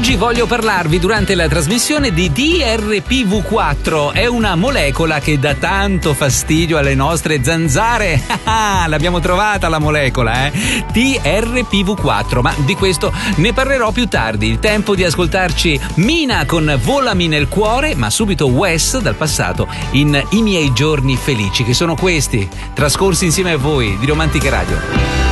Oggi voglio parlarvi durante la trasmissione di DRPV4. È una molecola che dà tanto fastidio alle nostre zanzare. L'abbiamo trovata la molecola, DRPV4, ma di questo ne parlerò più tardi. Il tempo di ascoltarci Mina con Volami nel cuore, ma subito Wes dal passato in I miei giorni felici, che sono questi, trascorsi insieme a voi di Romantica Radio.